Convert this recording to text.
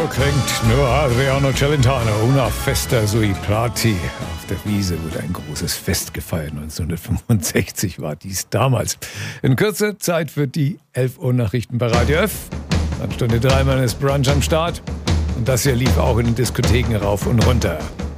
klingt nur Adriano Celentano, una festa sui prati. Auf der Wiese wurde ein großes Fest gefeiert. 1965 war dies damals. In kurzer Zeit wird die 11 Uhr Nachrichten bei Radio F. Ab Stunde 3 ist Brunch am Start. Und das hier lief auch in den Diskotheken rauf und runter.